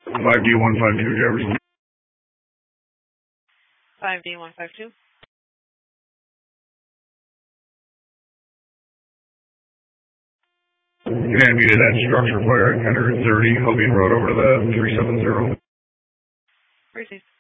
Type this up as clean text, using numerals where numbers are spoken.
5D152 Jefferson. 5D152. And we did that structure fire at 130, Hogan Road over to the 370. Receive.